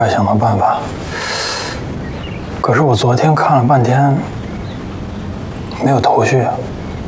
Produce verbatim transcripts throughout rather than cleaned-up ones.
该想到办法。可是我昨天看了半天，没有头绪啊。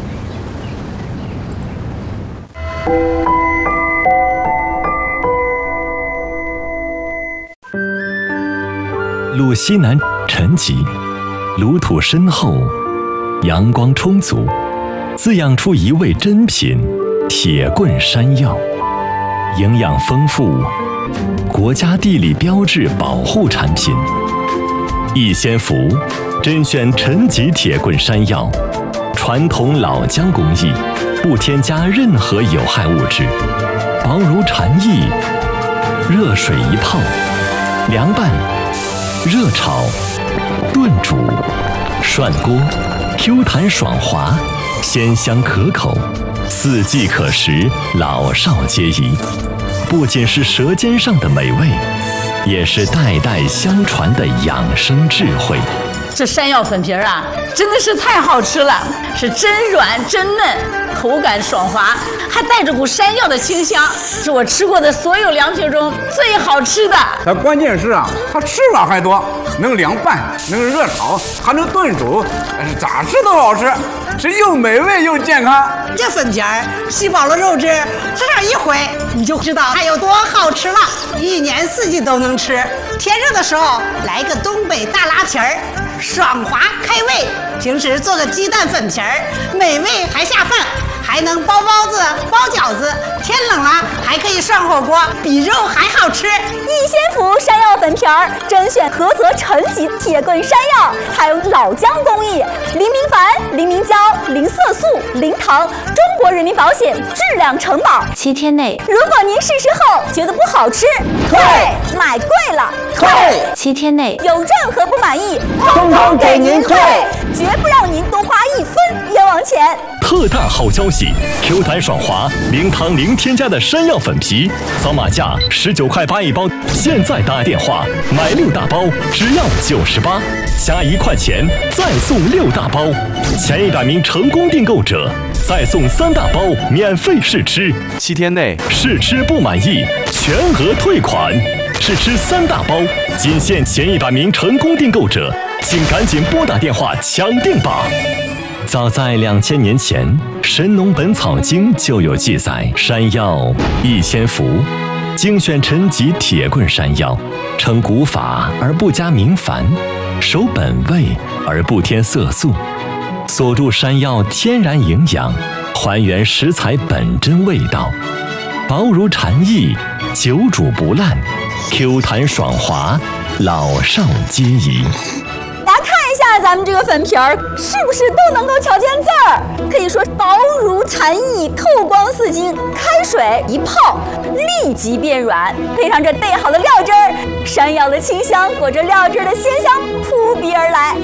路西南沉寂，炉土深厚，阳光充足，滋养出一味珍品——铁棍山药，营养丰富，国家地理标志保护产品。逸仙福甄选陈级铁棍山药，传统老姜工艺，不添加任何有害物质，薄如蝉翼，热水一泡，凉拌、热炒、炖煮、涮锅 ，Q 弹爽滑，鲜香可口，四季可食，老少皆宜。不仅是舌尖上的美味，也是代代相传的养生智慧。 这山药粉皮儿啊，真的是太好吃了，是真软真嫩，口感爽滑，还带着股山药的清香，是我吃过的所有凉皮中最好吃的。 它关键是啊，它吃法还多，能凉拌，能热炒，还能炖煮，咋吃都好吃，是又美味又健康。 这粉皮儿吸饱了肉汁，吃上一回你就知道它有多好吃了，一年四季都能吃。天热的时候来个东北大拉皮儿，爽滑开胃。平时做个鸡蛋粉皮儿，美味还下饭，还能包包子、包饺子。天冷了还可以涮火锅，比肉还好吃。 逸仙福山药粉皮儿甄选菏泽陈级铁棍山药，采用老姜工艺，零明矾、零明胶、零色素、零糖，中国人民保险质量承保，七天内。如果您试吃后觉得不好吃，退；买贵了，退；七天内有任何不满意， 通通给您退， 绝不让您多花一分冤枉钱。 特大好消息 ！Q 弹爽滑，零糖零添加的山药粉皮，扫码价十九块八一包，现在打电话买六大包只要九十八，加一块钱再送六大包，前一百名成功订购者再送三大包免费试吃， 七天内试吃不满意全额退款。试吃三大包，仅限前一百名成功订购者，请赶紧拨打电话抢订吧！早在两千年前，《神农本草经》就有记载：山药逸仙福，精选陈级铁棍山药，称古法而不加明矾，守本味而不添色素，锁住山药天然营养，还原食材本真味道，薄如蝉翼，久煮不烂， Q 弹爽滑，老少皆宜。 大家看一下咱们这个粉皮儿，是不是都能够瞧见字儿？可以说薄如蝉翼，透光似金，开水一泡立即变软，配上这备好的料汁儿，山药的清香裹着料汁儿的鲜香扑鼻而来。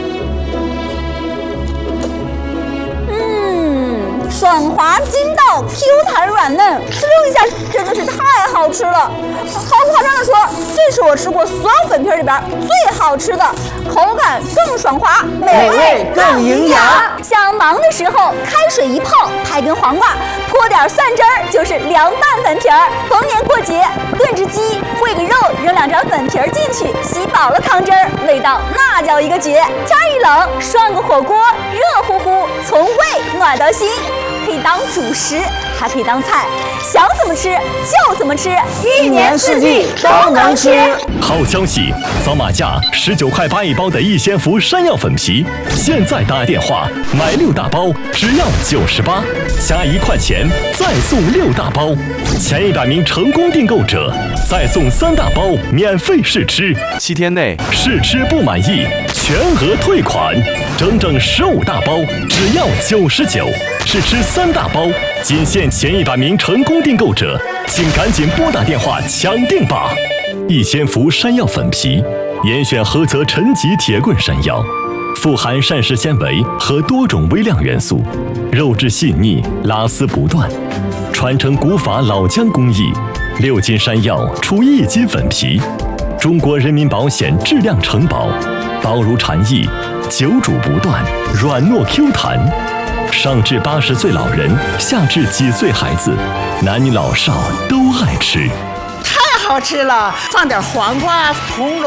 嗯，爽滑筋道， Q 弹软嫩，滋溜一下，真的是太好吃了。毫不夸张的说，这是我吃过所有粉皮里边最好吃的，口感更爽滑， 美味更营养。 想忙的时候，开水一泡，拍根黄瓜，泼点蒜汁儿，就是凉拌粉皮儿。逢年过节，炖只鸡，烩个肉，扔两张粉皮儿进去，吸饱了汤汁儿，味道那叫一个绝。天一冷，涮个火锅，热乎乎，从胃暖到心。可以当主食，还可以当菜，想怎么吃就怎么吃， 一年四季都能吃。 好消息！扫码价十九块八一包的逸仙福山药粉皮，现在打电话买六大包只要九十八，加一块钱再送六大包，前一百名成功订购者再送三大包免费试吃， 七天内试吃不满意全额退款，整整十五大包只要九十九。试吃三大包，仅限前一百名成功订购者，请赶紧拨打电话抢订吧！逸仙福山药粉皮，严选菏泽陈级铁棍山药，富含膳食纤维和多种微量元素，肉质细腻，拉丝不断，传承古法老姜工艺，六斤山药出一斤粉皮，中国人民保险质量承保，薄如蝉翼，久煮不断，软糯 Q 弹。上至八十岁老人，下至几岁孩子，男女老少都爱吃。 太好吃了，放点黄瓜、红萝